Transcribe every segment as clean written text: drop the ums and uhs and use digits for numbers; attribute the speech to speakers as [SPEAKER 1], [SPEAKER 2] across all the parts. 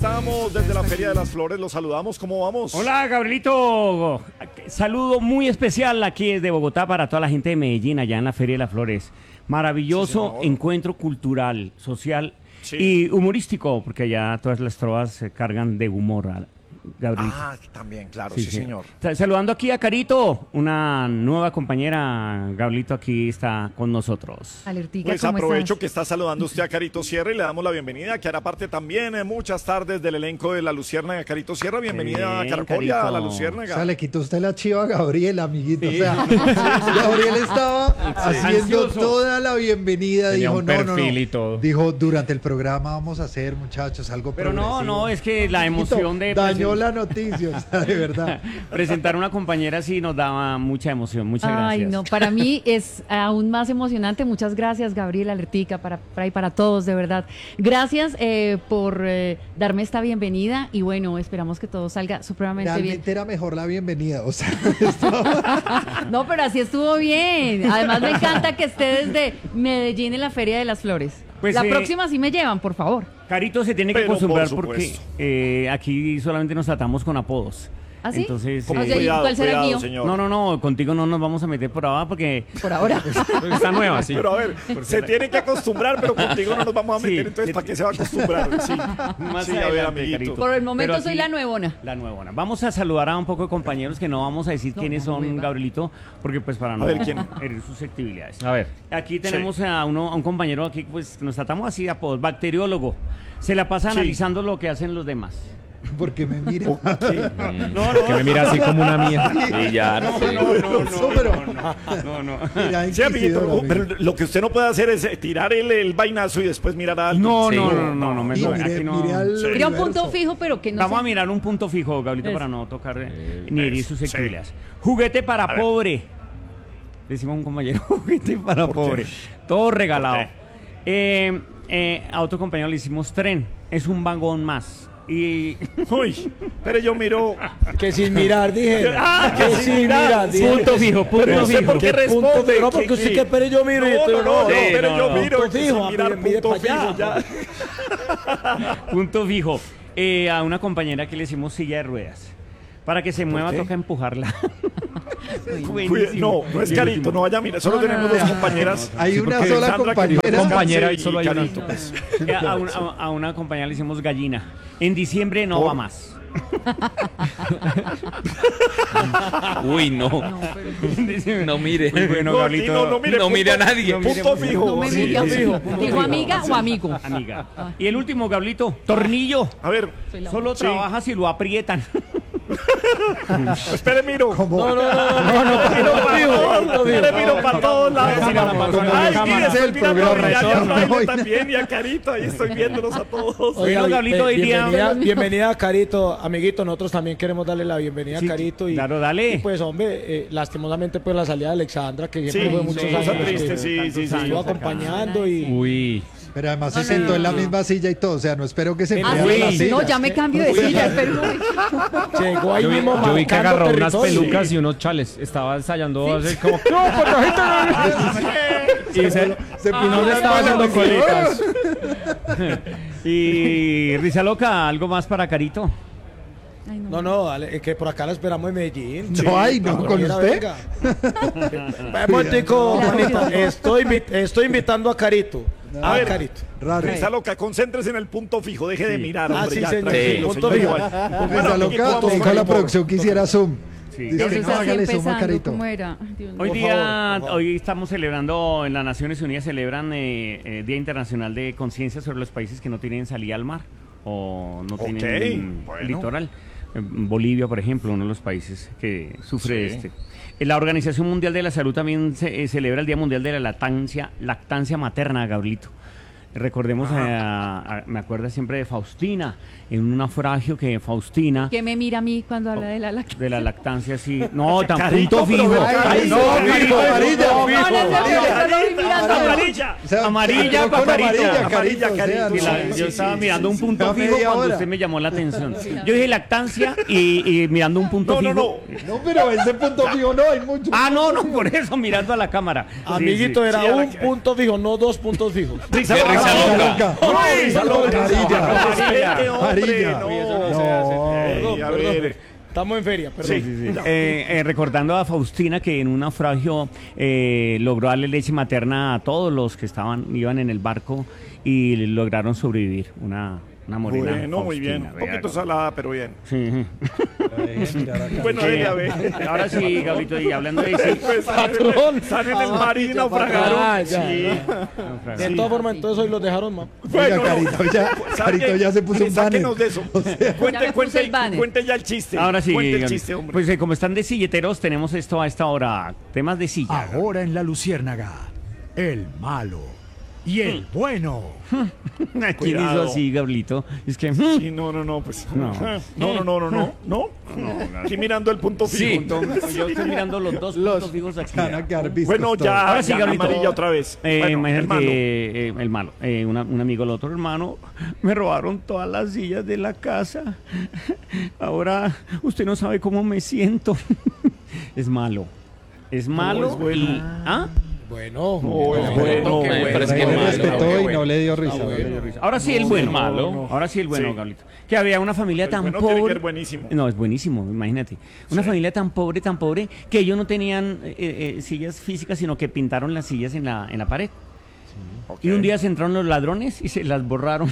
[SPEAKER 1] estamos desde la Feria de las Flores, los saludamos, ¿cómo vamos?
[SPEAKER 2] Hola, Gabrielito. Saludo muy especial aquí desde Bogotá para toda la gente de Medellín, allá en la Feria de las Flores. Maravilloso encuentro cultural, social y humorístico, porque allá todas las trovas se cargan de humor, Gabrielito.
[SPEAKER 1] Ah, también, claro, sí, señor.
[SPEAKER 2] Saludando aquí a Carito, una nueva compañera, Gabrielito, aquí está con nosotros.
[SPEAKER 3] Alertica,
[SPEAKER 1] Pues
[SPEAKER 3] ¿cómo
[SPEAKER 1] aprovecho
[SPEAKER 3] estás?
[SPEAKER 1] que está saludando usted a Carito Sierra y le damos la bienvenida, que hará parte también en muchas tardes del elenco de La Luciérnaga. Carito Sierra, bienvenida a Caracolia, a La Luciérnaga.
[SPEAKER 4] O sea, le quitó usted la chiva a Gabriel, amiguito. O sea, Gabriel estaba haciendo
[SPEAKER 2] Ansioso.
[SPEAKER 4] toda la bienvenida.
[SPEAKER 5] Tenía
[SPEAKER 4] Dijo,
[SPEAKER 5] un
[SPEAKER 4] no.
[SPEAKER 5] perfil y todo.
[SPEAKER 4] Dijo, durante el programa vamos a hacer, muchachos, algo
[SPEAKER 2] Pero
[SPEAKER 4] progresivo.
[SPEAKER 2] no, es que la emoción de
[SPEAKER 4] Dañó la noticia, o sea, de verdad.
[SPEAKER 2] presentar una compañera sí nos daba mucha emoción. Muchas gracias.
[SPEAKER 3] Ay, no, para mí es aún más emocionante. Muchas gracias, Gabriel, Alertica, para todos, de verdad. Gracias por darme esta bienvenida y bueno, esperamos que todo salga supremamente bien.
[SPEAKER 4] Realmente era mejor la bienvenida, o sea,
[SPEAKER 3] No, pero así estuvo bien. Además me encanta que esté desde Medellín en la Feria de las Flores.
[SPEAKER 2] Pues,
[SPEAKER 3] La próxima sí me llevan, por favor.
[SPEAKER 2] Carito se tiene que
[SPEAKER 1] Pero,
[SPEAKER 2] acostumbrar
[SPEAKER 1] por
[SPEAKER 2] porque
[SPEAKER 1] supuesto.
[SPEAKER 2] aquí solamente nos tratamos con apodos.
[SPEAKER 3] ¿Ah, sí?
[SPEAKER 2] Entonces,
[SPEAKER 3] Oye, ¿y
[SPEAKER 1] Cuidado,
[SPEAKER 3] cuál será el
[SPEAKER 1] cuidado,
[SPEAKER 3] mío?
[SPEAKER 1] señor.
[SPEAKER 2] no, contigo no nos vamos a meter por ahora porque
[SPEAKER 3] Por ahora.
[SPEAKER 5] Está nueva, sí.
[SPEAKER 1] Pero a ver, se tiene que acostumbrar, pero contigo no nos vamos a meter,
[SPEAKER 2] Sí.
[SPEAKER 1] entonces ¿para qué se va a acostumbrar? Sí,
[SPEAKER 2] más
[SPEAKER 1] sí, a ver,
[SPEAKER 2] adelante,
[SPEAKER 1] amiguito.
[SPEAKER 2] Carito.
[SPEAKER 3] Por el momento
[SPEAKER 2] Pero
[SPEAKER 3] soy
[SPEAKER 2] aquí-
[SPEAKER 3] la nuevona.
[SPEAKER 2] La nuevona. Vamos a saludar a un poco de compañeros que no vamos a decir
[SPEAKER 3] No,
[SPEAKER 2] quiénes
[SPEAKER 3] no,
[SPEAKER 2] son,
[SPEAKER 3] venga.
[SPEAKER 2] Gabrielito, porque pues para no
[SPEAKER 1] ver, ¿quién?
[SPEAKER 2] herir susceptibilidades.
[SPEAKER 5] A ver.
[SPEAKER 2] Aquí tenemos a un compañero aquí, pues nos tratamos así de apodos, bacteriólogo. Se la pasa
[SPEAKER 1] Sí.
[SPEAKER 2] analizando lo que hacen los demás.
[SPEAKER 4] porque me mira.
[SPEAKER 5] Que me mira así como una mía. Y ya, no sé.
[SPEAKER 2] No.
[SPEAKER 4] Mira,
[SPEAKER 1] Sí, amiguito,
[SPEAKER 4] inquisidor, amigo.
[SPEAKER 1] pero lo que usted no puede hacer es tirar el vainazo y después mirar a alguien.
[SPEAKER 2] No,
[SPEAKER 1] Sí.
[SPEAKER 2] no me
[SPEAKER 4] Y
[SPEAKER 2] toca,
[SPEAKER 4] mire,
[SPEAKER 2] aquí no.
[SPEAKER 4] mire al
[SPEAKER 3] Mira un punto
[SPEAKER 4] universo.
[SPEAKER 3] fijo, pero que no
[SPEAKER 2] Vamos
[SPEAKER 3] sé.
[SPEAKER 2] a mirar un punto fijo, Gabrielito,
[SPEAKER 3] Eso.
[SPEAKER 2] para no tocar ni herir
[SPEAKER 1] Eso,
[SPEAKER 2] susceptibilidades. Juguete para
[SPEAKER 1] ver.
[SPEAKER 2] pobre. Decimos a un compañero, juguete para pobre. Todo regalado. A otro compañero le hicimos tren. Es un vagón más. Y
[SPEAKER 1] Uy, pero yo miro.
[SPEAKER 6] Que sin mirar, dije.
[SPEAKER 1] Ah,
[SPEAKER 6] que sin mirar, dije.
[SPEAKER 2] punto fijo,
[SPEAKER 1] Pero
[SPEAKER 2] punto
[SPEAKER 1] no sé
[SPEAKER 2] fijo.
[SPEAKER 1] por qué
[SPEAKER 6] Punto
[SPEAKER 1] responde.
[SPEAKER 6] fijo, no, porque usted que espere yo miro y
[SPEAKER 1] No,
[SPEAKER 6] usted
[SPEAKER 1] no,
[SPEAKER 2] Sí,
[SPEAKER 1] pero
[SPEAKER 2] no,
[SPEAKER 1] yo
[SPEAKER 2] no.
[SPEAKER 1] miro.
[SPEAKER 6] Punto
[SPEAKER 1] que
[SPEAKER 6] fijo,
[SPEAKER 1] sin mirar,
[SPEAKER 6] mire
[SPEAKER 1] punto
[SPEAKER 6] pa' allá.
[SPEAKER 1] fijo, ya.
[SPEAKER 2] Punto fijo. A una compañera que le hicimos silla de ruedas. Para que se mueva
[SPEAKER 1] qué?
[SPEAKER 2] toca empujarla.
[SPEAKER 1] No, no es Carito, no vaya a mirar. Solo tenemos dos compañeras.
[SPEAKER 4] Hay una
[SPEAKER 1] porque
[SPEAKER 4] sola
[SPEAKER 1] Sandra,
[SPEAKER 4] compañera.
[SPEAKER 1] que
[SPEAKER 5] Compañera,
[SPEAKER 1] y
[SPEAKER 5] y solo hay una.
[SPEAKER 1] Carito, pues.
[SPEAKER 2] A una compañera le hicimos gallina. En diciembre no va más.
[SPEAKER 5] Uy, no. No mire.
[SPEAKER 2] Muy bueno,
[SPEAKER 1] No,
[SPEAKER 2] Gabrielito.
[SPEAKER 1] no mire,
[SPEAKER 5] No mire a
[SPEAKER 1] punto-
[SPEAKER 5] nadie.
[SPEAKER 1] Punto fijo.
[SPEAKER 3] No me
[SPEAKER 1] Sí,
[SPEAKER 3] mire a mí.
[SPEAKER 1] sí.
[SPEAKER 3] ¿Dijo amiga o amigo?
[SPEAKER 2] Amiga. Y el último, Gablito, tornillo.
[SPEAKER 1] A ver,
[SPEAKER 2] Solo trabaja si lo aprietan.
[SPEAKER 1] espere, miro.
[SPEAKER 4] Como-
[SPEAKER 1] Espere, miro para todos lados. Ay, mire,
[SPEAKER 4] Es el
[SPEAKER 1] estoy mirando a
[SPEAKER 4] programa
[SPEAKER 1] Yaya
[SPEAKER 4] retorno.
[SPEAKER 1] Fraile también y a Carito. Ahí estoy viéndolos a todos.
[SPEAKER 2] Bueno, Gablito, hoy día-
[SPEAKER 6] bienvenida a Carito, amiguito. Nosotros también queremos darle la bienvenida
[SPEAKER 2] Sí,
[SPEAKER 6] a Carito. Y,
[SPEAKER 2] claro, dale.
[SPEAKER 6] y pues, hombre, lastimosamente, pues la salida de Alexandra, que siempre fue muchos
[SPEAKER 1] cosa
[SPEAKER 6] años.
[SPEAKER 1] triste,
[SPEAKER 6] que
[SPEAKER 1] sí, sí, sí.
[SPEAKER 6] Estuvo acompañando y.
[SPEAKER 5] Uy.
[SPEAKER 4] Pero además se sentó en la misma silla y todo, o sea, no espero que se
[SPEAKER 3] Ah,
[SPEAKER 4] vea la
[SPEAKER 3] sí.
[SPEAKER 4] silla.
[SPEAKER 3] No, ya me cambio de silla. Espera un momento.
[SPEAKER 6] Llegó ahí
[SPEAKER 5] Yo vi,
[SPEAKER 6] mismo
[SPEAKER 5] yo vi que
[SPEAKER 6] marcando
[SPEAKER 5] agarró unas
[SPEAKER 6] territorio.
[SPEAKER 5] pelucas y unos chales. Estaba ensayando así como. ¡No, Y
[SPEAKER 4] Se puso
[SPEAKER 5] no le
[SPEAKER 4] una
[SPEAKER 5] estaba
[SPEAKER 4] mano
[SPEAKER 5] haciendo
[SPEAKER 4] así.
[SPEAKER 5] colitas.
[SPEAKER 2] Y Risa Loca, ¿algo más para Carito?
[SPEAKER 3] Ay, no.
[SPEAKER 6] No, no, Ale, que por acá la esperamos en Medellín.
[SPEAKER 4] No hay, no,
[SPEAKER 6] Cuando
[SPEAKER 4] con
[SPEAKER 6] quiera,
[SPEAKER 4] usted.
[SPEAKER 6] venga. Momentico, Juanita, estoy invitando a Carito.
[SPEAKER 1] A ver.
[SPEAKER 6] Carito.
[SPEAKER 4] Raro.
[SPEAKER 1] Risa loca, concéntrese en el punto fijo, deje de mirar,
[SPEAKER 6] Ah,
[SPEAKER 1] hombre,
[SPEAKER 6] sí,
[SPEAKER 1] ya,
[SPEAKER 6] señor.
[SPEAKER 1] tranquilo,
[SPEAKER 6] Punto
[SPEAKER 1] señor.
[SPEAKER 6] fijo.
[SPEAKER 4] Risa loca, le dijo a la producción que hiciera zoom.
[SPEAKER 2] Sí.
[SPEAKER 4] Dice,
[SPEAKER 3] Eso
[SPEAKER 4] no,
[SPEAKER 3] está así
[SPEAKER 4] hágale zoom a
[SPEAKER 3] empezando.
[SPEAKER 4] Carito.
[SPEAKER 3] ¿Cómo era? Ay, Dios mío.
[SPEAKER 2] Hoy
[SPEAKER 6] Por
[SPEAKER 2] día,
[SPEAKER 6] favor, por favor.
[SPEAKER 2] hoy estamos celebrando en las Naciones Unidas, celebran Día Internacional de Conciencia sobre los países que no tienen salida al mar o no tienen
[SPEAKER 1] bueno.
[SPEAKER 2] litoral. Bolivia, por ejemplo, uno de los países que sufre de este. La Organización Mundial de la Salud también celebra el Día Mundial de la Lactancia Materna, Gabrielito. Recordemos, me acuerdo siempre de Faustina, en un naufragio que Faustina,
[SPEAKER 3] ¿Qué me mira a mí cuando habla de la lactancia?
[SPEAKER 2] de la lactancia, sí. No, tan
[SPEAKER 1] Carito,
[SPEAKER 2] punto
[SPEAKER 1] pero
[SPEAKER 2] fijo.
[SPEAKER 1] ve,
[SPEAKER 4] Ay,
[SPEAKER 1] no,
[SPEAKER 4] no,
[SPEAKER 1] Carito,
[SPEAKER 4] amarilla.
[SPEAKER 1] no,
[SPEAKER 3] No, no, yo lo vi mirando.
[SPEAKER 1] amarilla.
[SPEAKER 4] O sea,
[SPEAKER 2] Amarilla,
[SPEAKER 4] con
[SPEAKER 2] paparito.
[SPEAKER 4] amarilla,
[SPEAKER 1] Amarilla,
[SPEAKER 4] Carito, o sea,
[SPEAKER 1] Carito,
[SPEAKER 2] Y
[SPEAKER 4] no.
[SPEAKER 2] yo estaba mirando un punto
[SPEAKER 4] A
[SPEAKER 2] fijo
[SPEAKER 4] media
[SPEAKER 2] cuando
[SPEAKER 4] hora.
[SPEAKER 2] usted me llamó la atención. Yo dije lactancia y mirando un punto
[SPEAKER 1] No, no,
[SPEAKER 2] fijo.
[SPEAKER 1] no.
[SPEAKER 4] No, pero ese punto fijo no, hay mucho.
[SPEAKER 2] Ah, no, por eso mirando a la cámara.
[SPEAKER 6] Amiguito,
[SPEAKER 2] Sí, sí.
[SPEAKER 6] era
[SPEAKER 1] Sí,
[SPEAKER 6] un punto fijo, no dos puntos fijos.
[SPEAKER 1] Risa
[SPEAKER 5] Risa
[SPEAKER 4] loca.
[SPEAKER 1] Risa loca.
[SPEAKER 4] Amarilla.
[SPEAKER 1] Hombre,
[SPEAKER 6] Perdón,
[SPEAKER 1] a
[SPEAKER 6] perdón.
[SPEAKER 1] ver.
[SPEAKER 6] Estamos en feria, perdón.
[SPEAKER 2] Recordando a Faustina que en un naufragio logró darle leche materna a todos los que iban en el barco y lograron sobrevivir. Una morena.
[SPEAKER 1] Bueno, muy bien.
[SPEAKER 2] Faustina,
[SPEAKER 1] Un poquito
[SPEAKER 2] vea.
[SPEAKER 1] salada, pero bien.
[SPEAKER 2] Sí.
[SPEAKER 1] Bueno, a ver.
[SPEAKER 2] Ahora sí, Gabrito, y hablando de sí,
[SPEAKER 1] Pues,
[SPEAKER 6] Patrón.
[SPEAKER 1] están en el mar y
[SPEAKER 6] Ah,
[SPEAKER 1] naufragaron.
[SPEAKER 6] ya.
[SPEAKER 1] Sí.
[SPEAKER 6] De todas formas, entonces hoy los dejaron más.
[SPEAKER 4] Oiga, Carito ya se puso un banner.
[SPEAKER 1] Sáquenos de eso.
[SPEAKER 3] Ya me puse el banner.
[SPEAKER 1] Cuente ya el chiste.
[SPEAKER 2] ahora sí,
[SPEAKER 1] Cuente el
[SPEAKER 2] Gabrito.
[SPEAKER 1] chiste, hombre.
[SPEAKER 2] Pues como están de silleteros, tenemos esto a esta hora, temas de silla.
[SPEAKER 7] Ahora en La Luciérnaga, el malo y el bueno.
[SPEAKER 2] ¿Quién hizo así, Gabrito? Es que
[SPEAKER 1] Sí, no, pues. No. Aquí mirando el punto fijo.
[SPEAKER 2] sí,
[SPEAKER 1] Entonces.
[SPEAKER 2] yo estoy mirando los dos puntos fijos aquí.
[SPEAKER 4] Van a quedar viscos
[SPEAKER 1] Bueno,
[SPEAKER 4] todos.
[SPEAKER 1] ya,
[SPEAKER 2] Ahora sí,
[SPEAKER 1] ya,
[SPEAKER 2] Gabrito.
[SPEAKER 1] amarilla otra vez. Bueno,
[SPEAKER 2] Imagínate
[SPEAKER 1] hermano.
[SPEAKER 2] que el malo, un amigo del otro hermano, me robaron todas las sillas de la casa. Ahora usted no sabe cómo me siento. Es malo. Es malo.
[SPEAKER 1] es bueno.
[SPEAKER 2] y- ¿Ah?
[SPEAKER 6] Bueno,
[SPEAKER 1] bueno.
[SPEAKER 5] Pero es que
[SPEAKER 4] Ahí le
[SPEAKER 5] malo,
[SPEAKER 4] respetó y
[SPEAKER 5] bueno.
[SPEAKER 4] no le dio risa.
[SPEAKER 2] Ahora sí el bueno.
[SPEAKER 5] malo.
[SPEAKER 2] Ahora sí el bueno,
[SPEAKER 1] Sí.
[SPEAKER 2] Gablito. Que había una familia
[SPEAKER 1] El
[SPEAKER 2] tan
[SPEAKER 1] bueno tiene que
[SPEAKER 2] pobre.
[SPEAKER 1] ser buenísimo.
[SPEAKER 2] No, es buenísimo, imagínate. Una familia tan pobre, que ellos no tenían sillas físicas, sino que pintaron las sillas en la pared.
[SPEAKER 1] Ok.
[SPEAKER 2] Y un día se entraron los ladrones y se las borraron.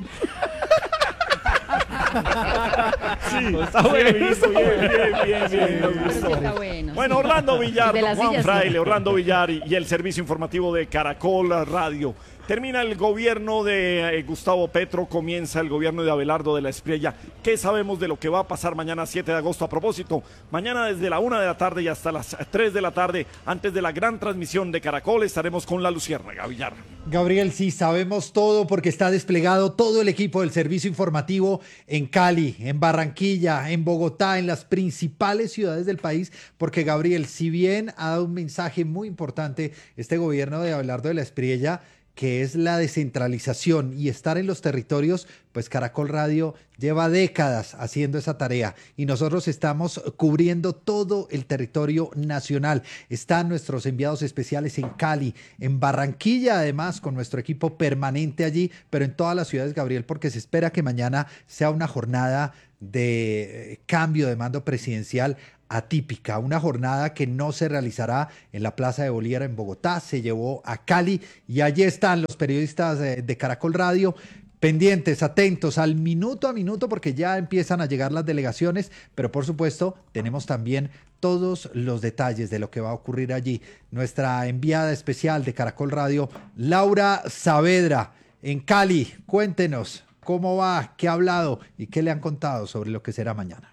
[SPEAKER 1] Sí, está bueno. Bien. Nos
[SPEAKER 3] Pero sí
[SPEAKER 1] gustó.
[SPEAKER 3] está bueno.
[SPEAKER 1] Bueno, Orlando Villar,
[SPEAKER 3] De
[SPEAKER 1] don
[SPEAKER 3] las
[SPEAKER 1] Juan
[SPEAKER 3] sillas,
[SPEAKER 1] Fraile,
[SPEAKER 3] no.
[SPEAKER 1] Orlando Villar y el servicio informativo de Caracol Radio. Termina el gobierno de Gustavo Petro, comienza el gobierno de Abelardo de la Espriella. ¿Qué sabemos de lo que va a pasar mañana 7 de agosto? A propósito, mañana desde la 1 de la tarde y hasta las 3 de la tarde, antes de la gran transmisión de Caracol, estaremos con la Luciérnaga Villar.
[SPEAKER 4] Gabriel, sí, sabemos todo porque está desplegado todo el equipo del servicio informativo en Cali, en Barranquilla, en Bogotá, en las principales ciudades del país, porque Gabriel, si bien ha dado un mensaje muy importante este gobierno de Abelardo de la Espriella, que es la descentralización y estar en los territorios, pues Caracol Radio lleva décadas haciendo esa tarea y nosotros estamos cubriendo todo el territorio nacional. Están nuestros enviados especiales en Cali, en Barranquilla, además, con nuestro equipo permanente allí, pero en todas las ciudades, Gabriel, porque se espera que mañana sea una jornada de cambio de mando presidencial atípica, una jornada que no se realizará en la Plaza de Bolívar en Bogotá, se llevó a Cali y allí están los periodistas de Caracol Radio pendientes, atentos al minuto a minuto porque ya empiezan a llegar las delegaciones, pero por supuesto tenemos también todos los detalles de lo que va a ocurrir allí. Nuestra enviada especial de Caracol Radio, Laura Saavedra, en Cali, cuéntenos cómo va, qué ha hablado y qué le han contado sobre lo que será mañana.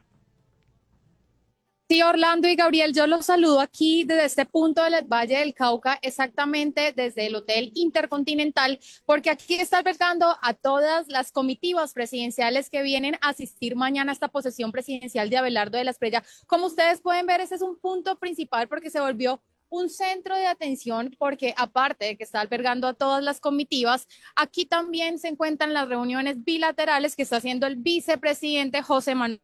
[SPEAKER 8] Sí, Orlando y Gabriel, yo los saludo aquí desde este punto del Valle del Cauca, exactamente desde el Hotel Intercontinental, porque aquí está albergando a todas las comitivas presidenciales que vienen a asistir mañana a esta posesión presidencial de Abelardo de la Espriella. Como ustedes pueden ver, ese es un punto principal porque se volvió un centro de atención, porque aparte de que está albergando a todas las comitivas, aquí también se encuentran las reuniones bilaterales que está haciendo el vicepresidente José Manuel.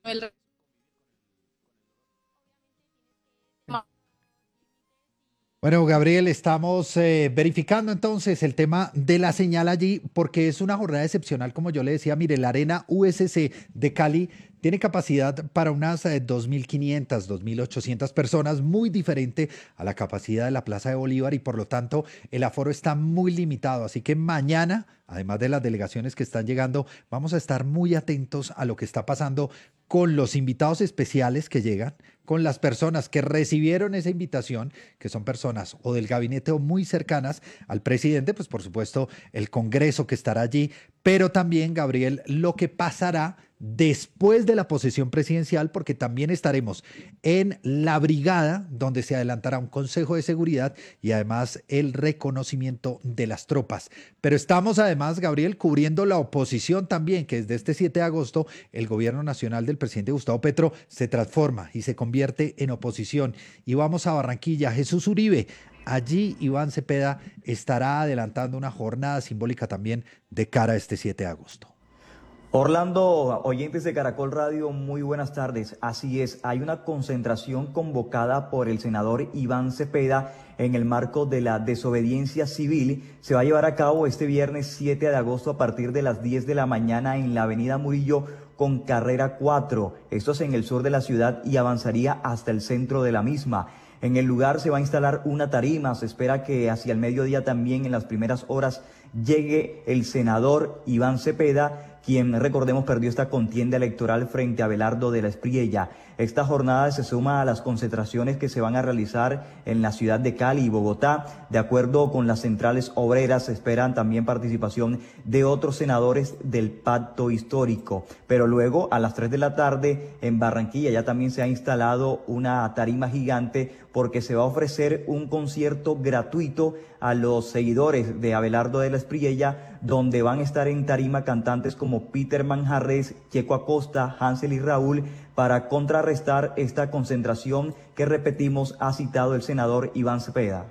[SPEAKER 4] Bueno, Gabriel, estamos verificando entonces el tema de la señal allí porque es una jornada excepcional, como yo le decía. Mire, la Arena USC de Cali tiene capacidad para unas 2.500, 2.800 personas, muy diferente a la capacidad de la Plaza de Bolívar y por lo tanto el aforo está muy limitado. Así que mañana, además de las delegaciones que están llegando, vamos a estar muy atentos a lo que está pasando con los invitados especiales que llegan, con las personas que recibieron esa invitación, que son personas o del gabinete o muy cercanas al presidente, pues por supuesto el Congreso que estará allí, pero también, Gabriel, lo que pasará después de la posesión presidencial, porque también estaremos en la brigada, donde se adelantará un consejo de seguridad y además el reconocimiento de las tropas. Pero estamos además, Gabriel, cubriendo la oposición también, que desde este 7 de agosto el gobierno nacional del presidente Gustavo Petro se transforma y se convierte en oposición. Y vamos a Barranquilla, Jesús Uribe. Allí Iván Cepeda estará adelantando una jornada simbólica también de cara a este 7 de agosto.
[SPEAKER 9] Orlando, oyentes de Caracol Radio, muy buenas tardes. Así es, hay una concentración convocada por el senador Iván Cepeda en el marco de la desobediencia civil. Se va a llevar a cabo este viernes 7 de agosto a partir de las 10 de la mañana en la avenida Murillo con carrera 4. Esto es en el sur de la ciudad y avanzaría hasta el centro de la misma. En el lugar se va a instalar una tarima. Se espera que hacia el mediodía también en las primeras horas llegue el senador Iván Cepeda, quien, recordemos, perdió esta contienda electoral frente a Abelardo de la Espriella. Esta jornada se suma a las concentraciones que se van a realizar en la ciudad de Cali y Bogotá. De acuerdo con las centrales obreras, se esperan también participación de otros senadores del pacto histórico. Pero luego, a las 3 de la tarde, en Barranquilla ya también se ha instalado una tarima gigante porque se va a ofrecer un concierto gratuito a los seguidores de Abelardo de la Espriella, donde van a estar en tarima cantantes como Peter Manjarres, Checo Acosta, Hansel y Raúl, para contrarrestar esta concentración que, repetimos, ha citado el senador Iván Cepeda.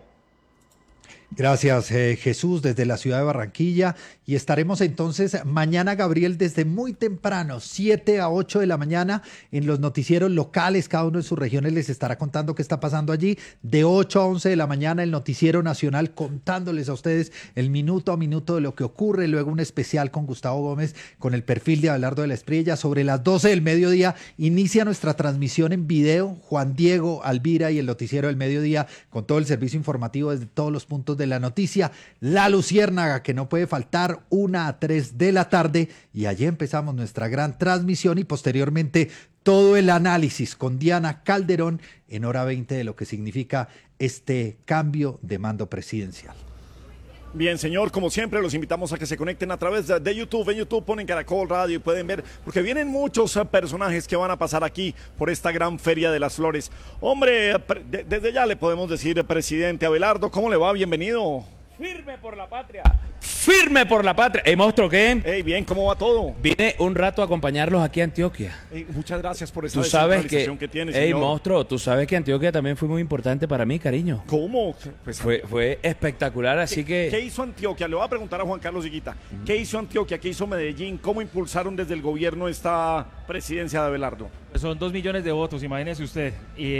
[SPEAKER 4] Gracias, Jesús, desde la ciudad de Barranquilla. Y estaremos entonces mañana, Gabriel, desde muy temprano, 7 a 8 de la mañana, en los noticieros locales. Cada uno de sus regiones les estará contando qué está pasando allí. De 8 a 11 de la mañana, el noticiero nacional contándoles a ustedes el minuto a minuto de lo que ocurre. Luego un especial con Gustavo Gómez, con el perfil de Abelardo de la Espriella. Sobre las 12 del mediodía inicia nuestra transmisión en video. Juan Diego, Alvira y el noticiero del mediodía, con todo el servicio informativo desde todos los puntos de la noticia. La Luciérnaga, que no puede faltar, 1 a 3 de la tarde, y allí empezamos nuestra gran transmisión y posteriormente todo el análisis con Diana Calderón en hora 20 de lo que significa este cambio de mando presidencial.
[SPEAKER 1] Bien, señor, como siempre los invitamos a que se conecten a través de YouTube. En YouTube ponen Caracol Radio y pueden ver, porque vienen muchos personajes que van a pasar aquí por esta gran Feria de las Flores. Hombre, desde ya le podemos decir, presidente Abelardo, ¿cómo le va? Bienvenido.
[SPEAKER 5] Firme por la patria. Firme por la patria. Monstruo, ¿qué?
[SPEAKER 1] Hey, bien, ¿cómo va todo?
[SPEAKER 5] Vine un rato a acompaños aquí a Antioquia.
[SPEAKER 1] Muchas gracias por esa
[SPEAKER 5] tú sabes
[SPEAKER 1] que tiene, señor.
[SPEAKER 5] Monstruo, tú sabes que Antioquia también fue muy importante para mí, cariño.
[SPEAKER 1] ¿Cómo? Pues,
[SPEAKER 5] fue espectacular, así que...
[SPEAKER 1] ¿Qué hizo Antioquia? Le voy a preguntar a Juan Carlos Higuita. ¿Qué hizo Antioquia? ¿Qué hizo Medellín? ¿Cómo impulsaron desde el gobierno esta presidencia de Abelardo?
[SPEAKER 10] Son 2 millones de votos, imagínese usted.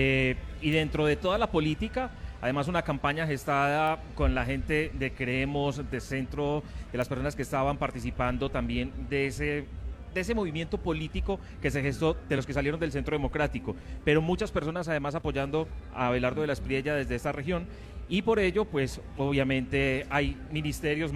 [SPEAKER 10] Y dentro de toda la política... Además, una campaña gestada con la gente de Creemos, de Centro, de las personas que estaban participando también de ese movimiento político que se gestó, de los que salieron del Centro Democrático. Pero muchas personas además apoyando a Abelardo de la Espriella desde esta región. Y por ello, pues obviamente hay ministerios